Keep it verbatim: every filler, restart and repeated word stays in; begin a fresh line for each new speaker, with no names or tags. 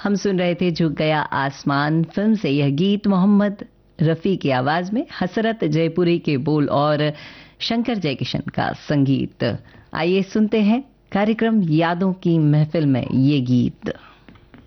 हम सुन रहे थे झुक गया आसमान फिल्म से यह गीत मोहम्मद रफी की आवाज में, हसरत जयपुरी के बोल और शंकर जयकिशन का संगीत। आइए सुनते हैं कार्यक्रम यादों की महफिल में ये गीत।